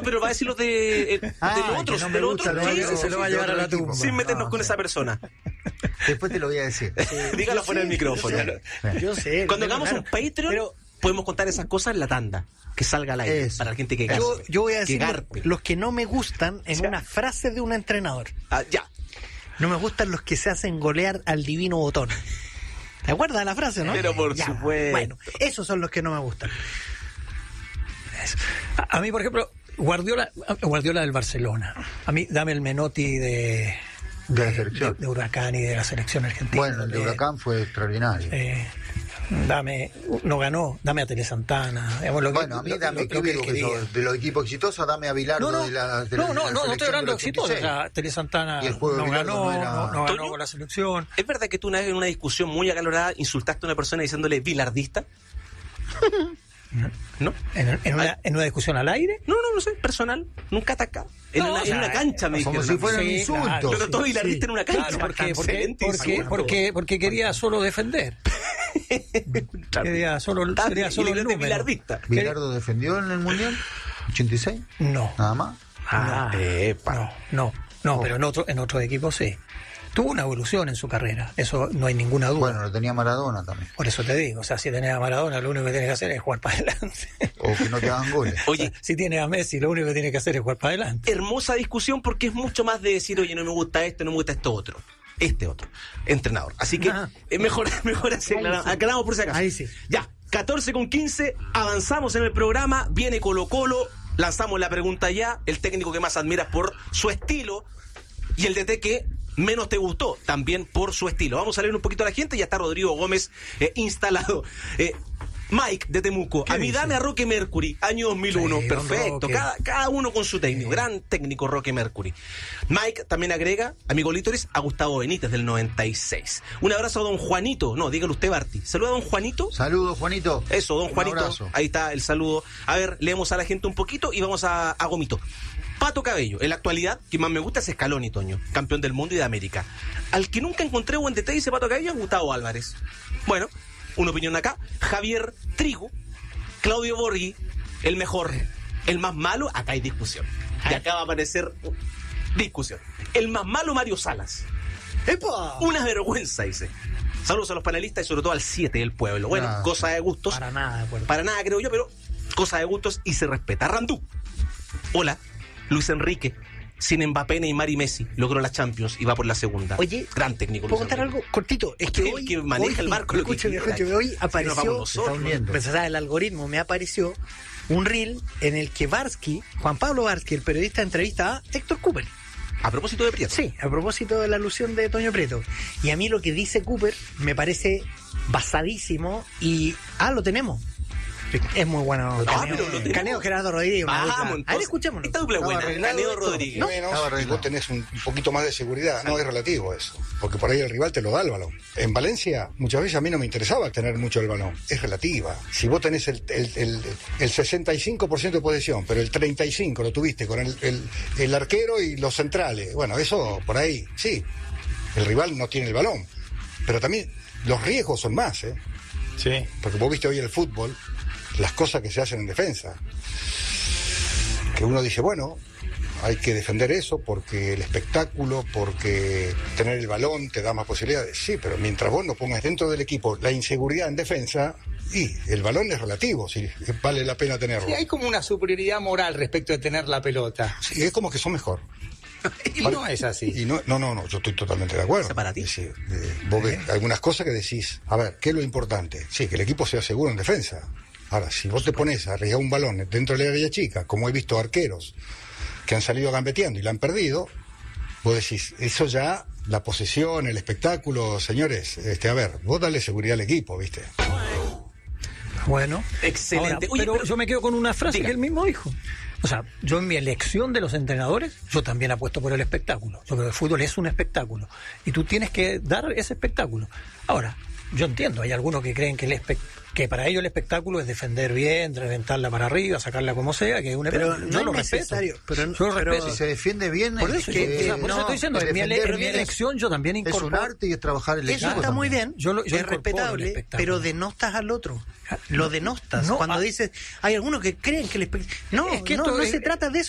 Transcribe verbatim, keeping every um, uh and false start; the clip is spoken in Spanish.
no, pero va a decir los de, eh, Ah, de los otros, no de me los gusta, otros. no, Sí, no, sí, se sí, lo va a sí, llevar a la tumba. sin meternos No, con sí. esa persona. Después te lo voy a decir. Dígalo Yo fuera sé, del micrófono. yo sé, Yo sé. Cuando pero hagamos claro, un Patreon, pero podemos contar esas cosas en la tanda. Que salga al aire Eso. para la gente que garpe. yo, yo voy a que decir garpe. los, los que no me gustan en Ya. una frase de un entrenador. Ah, ya. No me gustan los que se hacen golear al divino botón. ¿Te acuerdas de la frase, no? Pero por Ya, supuesto. Bueno, esos son los que no me gustan. Eso. A, a mí, por ejemplo, Guardiola, Guardiola del Barcelona. A mí, dame el Menotti de, De la de, selección. de Huracán y de la selección argentina. Bueno, el de Eh, Huracán fue extraordinario. eh, dame, no ganó, dame a Tele Santana. Digamos, lo que- Bueno, a mí lo- dame, lo- ¿qué lo que digo él que quería. sos? De los equipos exitosos, dame a Bilardo No, no, de la de no, la- no, de la no, no estoy selección hablando de del exitosos. O ochenta y seis. sea, Tele Santana Y el juego de no Bilardo ganó, no era- no, no ganó ¿Toño? con la selección. ¿Es verdad que tú una vez en una discusión muy acalorada insultaste a una persona diciéndole bilardista? ¿No? En, en una, en una discusión al aire. No, no, no sé, personal. Nunca ataca. En, No, una, o en sea, una cancha me como dijeron. si fueran Sí, insultos. claro, Pero todo sí, bilardista sí. en una cancha. Claro, porque, porque, Excelentísimo. porque, porque, porque quería solo defender. Quería solo, Está quería bien, solo y el de número. bilardista. Bilardo defendió en el Mundial ochenta y seis, No, nada más. Ah, no, epa. no, no, no, pero en otro, en otro equipo sí. Tuvo una evolución en su carrera, eso no hay ninguna duda. Bueno, lo tenía Maradona también. Por eso te digo, o sea, si tenés a Maradona, lo único que tienes que hacer es jugar para adelante. O que no te hagan goles. Oye, Si tienes a Messi, lo único que tienes que hacer es jugar para adelante. hermosa discusión porque es mucho más de decir, oye, no me gusta esto, no me gusta esto otro. Este otro, entrenador. Así que Ah. es mejor, mejor así, Ahí aclaramos, sí. aclaramos por si acaso. Ahí sí. Ya, catorce con quince, avanzamos en el programa, viene Colo Colo, lanzamos la pregunta ya, el técnico que más admiras por su estilo y el D T que menos te gustó, también por su estilo. Vamos a leer un poquito a la gente, ya está Rodrigo Gómez eh, instalado. Eh, Mike de Temuco, ¿Qué a mí dice? dame a Roque Mercury, año dos mil uno, Sí, don perfecto, Roque. cada, cada uno con su técnico, gran técnico Roque Mercury. Mike también agrega, amigo Lítoris, a Gustavo Benítez del noventa y seis. Un abrazo a don Juanito, no, dígalo usted Barty, saluda a don Juanito. Saludos, Juanito. Eso, don Un Juanito, abrazo. ahí está el saludo. A ver, leemos a la gente un poquito y vamos a, a Gomito. Pato Cabello, en la actualidad, quien más me gusta es Scaloni, Toño, campeón del mundo y de América. Al que nunca encontré buen detalle, dice Pato Cabello, es Gustavo Álvarez. Bueno, una opinión acá. Javier Trigo, Claudio Borghi, el mejor, el más malo, acá hay discusión. Y acá va a aparecer discusión. El más malo, Mario Salas. ¡Epa! Una vergüenza, dice. Saludos a los panelistas y sobre todo al siete del pueblo. Bueno, Gracias. cosa de gustos. Para nada, de acuerdo. Para nada, creo yo, pero cosa de gustos y se respeta. Randú. Hola, Luis Enrique. Sin Mbappé, Neymar y Messi logró la Champions y va por la segunda. Oye, gran técnico. ¿puedo Luis contar Enrique. algo cortito? Es Usted que es el hoy, que maneja hoy- el barco, lo que escúcheme, quiera. escúcheme, hoy Nos vamos apareció, nosotros. Está hundiendo. pues, o sea, el algoritmo me apareció un reel en el que Barsky, Juan Pablo Barsky, el periodista, entrevista a Héctor Cooper. A propósito de Prieto. Sí, a propósito de la alusión de Toño Prieto. Y a mí lo que dice Cooper me parece basadísimo y... Ah, lo tenemos. Es muy bueno. Ah, Caneo, pero lo tenemos. Caneo Gerardo Rodríguez. una Vamos, dupla. A entonces. ver, escuchémoslo. Esta dupla es Estaba buena. arreglado Caneo esto. Rodríguez. No. menos Estaba y vos arreglado. tenés un, un poquito más de seguridad. No es relativo eso, porque por ahí el rival te lo da el balón. En Valencia, muchas veces a mí no me interesaba tener mucho el balón. Es relativa. Si vos tenés el, el, el, el sesenta y cinco por ciento de posesión, pero el treinta y cinco por ciento lo tuviste con el, el, el arquero y los centrales, bueno, eso por ahí, sí. El rival no tiene el balón. Pero también los riesgos son más, ¿eh? Sí. Porque vos viste hoy el fútbol, las cosas que se hacen en defensa. Que uno dice, bueno, hay que defender eso porque el espectáculo, porque tener el balón te da más posibilidades. Sí, pero mientras vos no pongas dentro del equipo la inseguridad en defensa, y el balón es relativo, si vale la pena tenerlo. Sí, hay como una superioridad moral respecto de tener la pelota. Sí, es como que son mejor. Y no es así. Y no, no, no, no, yo estoy totalmente de acuerdo. ¿Es para ti? Es decir, eh, vos ves algunas cosas que decís, a ver, ¿qué es lo importante? Sí, que el equipo sea seguro en defensa. Ahora, si vos te pones a arriesgar un balón dentro del área chica, como he visto arqueros que han salido gambeteando y la han perdido, vos decís, eso ya, la posesión, el espectáculo, señores, este, a ver, vos dale seguridad al equipo, ¿viste? Bueno, Excelente. Ahora, Oye, pero, pero- yo me quedo con una frase Diga. que él mismo dijo. O sea, yo en mi elección de los entrenadores, yo también apuesto por el espectáculo. Yo creo que el fútbol es un espectáculo. Y tú tienes que dar ese espectáculo. Ahora, yo entiendo, hay algunos que creen que el espe- que para ellos el espectáculo es defender bien, reventarla para arriba, sacarla como sea, que es un Pero espectáculo. no Yo es lo respeto. necesario, pero- yo lo pero- respeto. Si se defiende bien, Por es eso, que, yo- o sea, por eso no, estoy diciendo, en mi, ele- defender en mi bien es- elección yo también es un incorporo. arte y es trabajar el Eso equipo está muy también. bien, Yo lo- yo es incorporo el respetable, espectáculo. pero denostas al otro. Lo denostas. No, Cuando ah. dices, hay algunos que creen que el espect- No, Es que no, esto no es- se trata de eso.